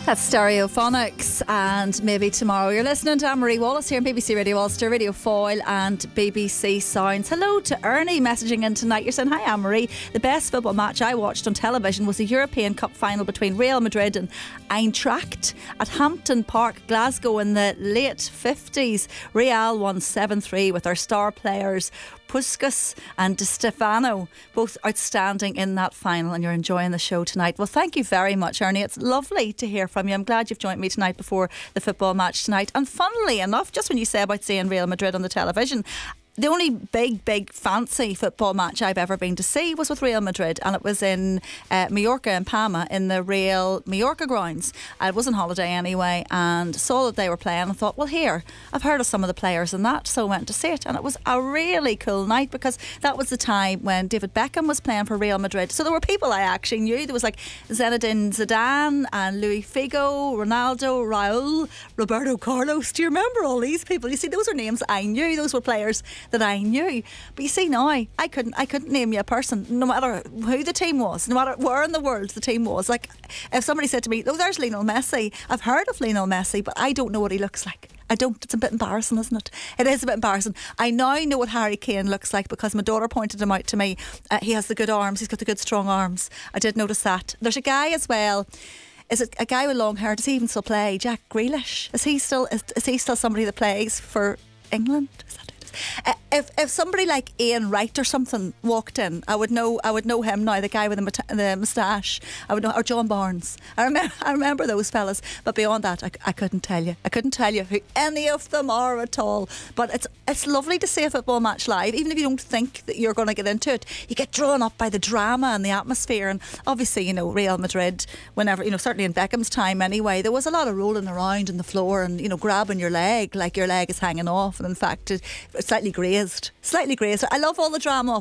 That's Stereophonics, and maybe tomorrow you're listening to Anne-Marie Wallace here on BBC Radio Ulster, Radio Foyle and BBC Sounds. Hello to Ernie messaging in tonight. You're saying, hi Anne-Marie, the best football match I watched on television was the European Cup final between Real Madrid and Eintracht at Hampton Park, Glasgow in the late 50s. Real won 7-3 with their star players Puskas and Di Stefano, both outstanding in that final, and you're enjoying the show tonight. Well, thank you very much, Ernie. It's lovely to hear from you. I'm glad you've joined me tonight before the football match tonight. And funnily enough, just when you say about seeing Real Madrid on the television, the only big fancy football match I've ever been to see was with Real Madrid, and it was in Mallorca and Palma in the Real Mallorca grounds. I was on holiday anyway and saw that they were playing and thought, well, here, I've heard of some of the players in that, so I went to see it, and it was a really cool night because that was the time when David Beckham was playing for Real Madrid. So there were people I actually knew. There was like Zinedine Zidane and Luis Figo, Ronaldo, Raul, Roberto Carlos. Do you remember all these people? You see, those are names I knew. Those were players that I knew. But you see now, I couldn't name you a person, no matter who the team was, no matter where in the world the team was. Like, if somebody said to me, oh, there's Lionel Messi, I've heard of Lionel Messi, but I don't know what he looks like. I don't. It's a bit embarrassing, isn't it? It is a bit embarrassing. I now know what Harry Kane looks like because my daughter pointed him out to me. He has the good arms. He's got the good strong arms. I did notice that. There's a guy as well. Is it a guy with long hair? Does he even still play? Jack Grealish? Is he still somebody that plays for England? Is that it? If somebody like Ian Wright or something walked in, I would know him now. The guy with the moustache, I would know, or John Barnes. I remember those fellas. But beyond that, I couldn't tell you. I couldn't tell you who any of them are at all. But it's lovely to see a football match live, even if you don't think that you're going to get into it. You get drawn up by the drama and the atmosphere, and obviously, Real Madrid. Whenever, certainly in Beckham's time anyway, there was a lot of rolling around on the floor and grabbing your leg like your leg is hanging off, and in fact, it's slightly grazed. I love all the drama